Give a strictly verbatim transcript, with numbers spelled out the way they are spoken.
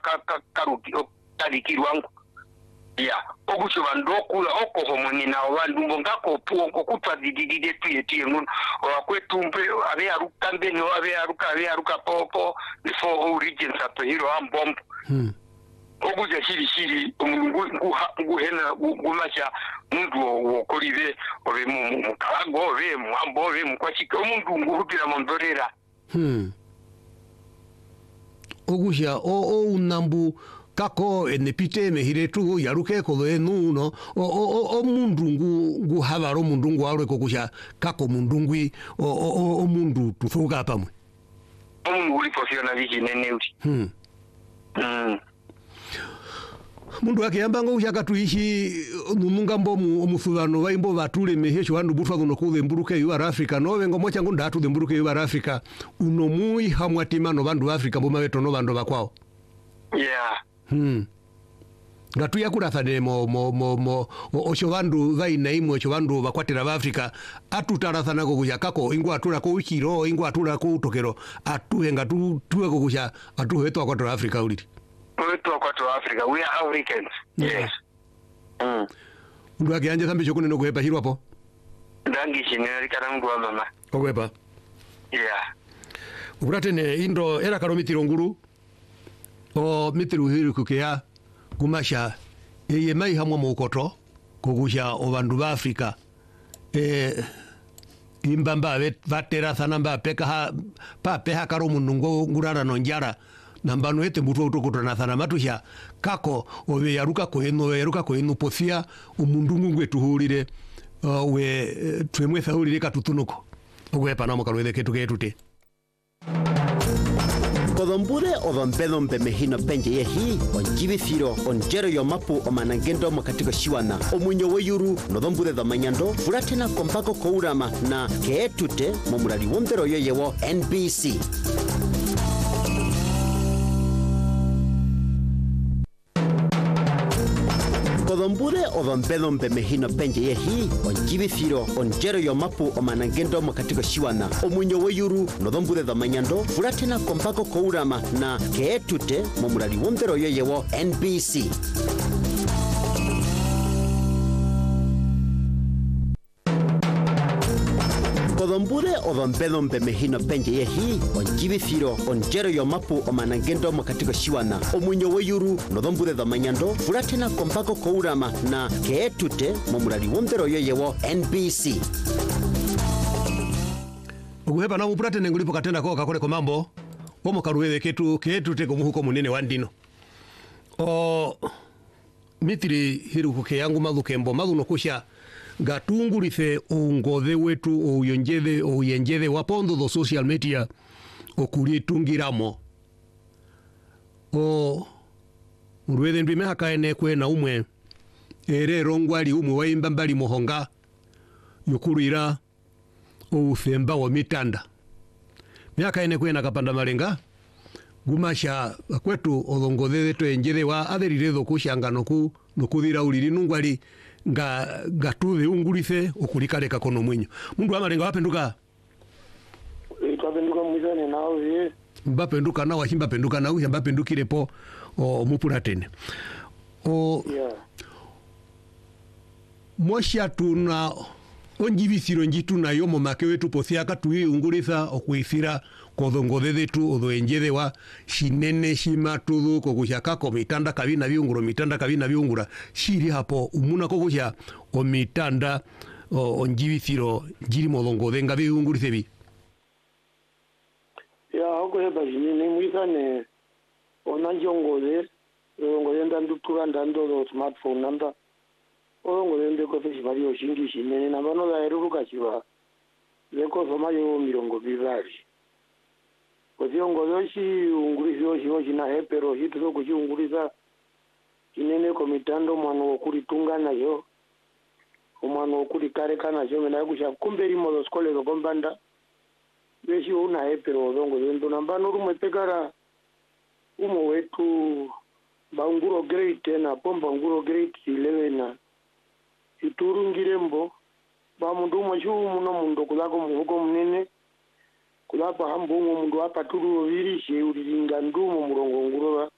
karuki talikirwangu ya okucho bandokula okohomoni na abantu ngako puongo kutwa didide tuye tuye mun okwetumbe abe arukambe no abe aruka abe aruka popo before origins ato hiro ambomb hmm okuja shiri shiri umungu nguhena gumacha mundu wokolive obe mu mukago obe mwambo obe mukwachika umundu nguhupira mondorera hmm okuja o o unambu kako enepite mehiretu yaruke kolo enu no o o o mundungu ngu havaro mundungu aure kokusha kako mundungwi o o o mundu tufuka pamwe mundu ulipofia viji nene uti hmm hmm mundu akiyamba ngo ushaka tuishi numungambo omufubano baimbo batule mehesho wandu butwa kuno kuze mburuke yu Africa no ngo mocha ngo ndatu de mburuke yu Africa uno mui hamwatima no bandu Africa boma beto no bandu bakwao yeah hmm ngatu yakurathane mo mo mo mo osho bandu baina imwe osho bandu bakwatira ba Africa atutarathana ko kuyakako ingwa atura ko wikiro ingwa atura ko utokero atuhe ngatu tuwe ko kusha atuhe to akwatira Africa uliti wetu akwatira Africa we are Africans yes mm ndu akiyanje thambi chokune no kuhepa hiro hapo ndangi shinari kana mndu wa mama okwepa yeah uratene indo era karo mitiro nguru o mitiro hiru kukia kumasha eye mai hamwe mukoto kugusha obandu ba Africa eh imbamba vatera sana mba peka ha pa peha karo munungo ngurana nonjara nambano ete mutu utokotana sana matusha kako obe yaruka ko eno yaruka ko eno pofia umundungu ngwetuhurire uh, we uh, twemwe thahurire katutunuko ogwepa namo kalwede ketu ketute Kodombure o dombedo mbemehino penje yehi onjibithiro onjero yo mapu o manangendo makatiko shiwana omunyo weyuru no dombure do manyando furatena kompako kourama na keetute momurali wondero yoyewo N B C Kodombure o dombedo mbemehino penje yehi onjibithiro onjero yo mapu o manangendo makatiko shiwana omunyo weyuru no dombure do manyando furatena kompako kourama na keetute momurali wondero yoyewo N B C Kodombure o dombedo mbemehino penje yehi onjibithiro onjero yo mapu o manangendo makatiko shiwana omunyo weyuru no dombure do manyando furatena kompako kourama na keetute momurali wondero yoyewo N B C Uguhepa na mupurate nengulipo katenda kwa kakole ko mambo omo karuwele ketu ketu teko muhuko munene wandino o mitiri hiru kuke yangu madhukembo madhuno kusha gatungurife ungove wetu uyonjeve uyenjeve wapondo do social media okulitungiramo o urwede ndime hakaene kwe na umwe ere rongwali umwe waimba mbali mohonga yukurira ufemba wa mitanda miaka ene kwena kapanda malenga gumasha kwetu olongodhe to enjere wa atheriretho kushanga noku nokuthira uliri nungwali nga gatuve ungulife okulikaleka kono mwenyo mundu amalenga wapenduka itapenduka mwizane nao ye mbapenduka na wahimba penduka na uya mbapendukire po o mupuratene o yeah. Mosha tuna onjibithiro njitu na yomo make wetu pothiaka tuyi ungulitha okuifira kodhongodhe dhetu odho enjere wa shinene shimatudhu kokushaka ko mitanda kabina biunguro mitanda kabina biungura shiri hapo umuna kokusha o mitanda onjibithiro njiri modhongodhe nga biungulithe bi ya hoko heba jinene mwithane onanjongodhe ongodhe ndandutura ndando smartphone nanda Ongo lende ko fishi bali oshingi shinene na bano la eruka chiwa leko soma yo mirongo bizari Koziongo yoshi ungurisi yoshi yoshi na hepero hitu so kuchi ungurisa kinene ko mitando mwana okuri tunga na yo umwana okuri kare kana yo mena kusha kumberi modo skole do gombanda beshi una hepero zongo lendo nambano rumwe pekara umo wetu banguro grade na pomba nguro grade eleven na iturungirembo ba mundu mwachu muno mundu kulako muhuko munene kulapa hambo mundu apa turu viri she ulinga ndumo murongo ngurora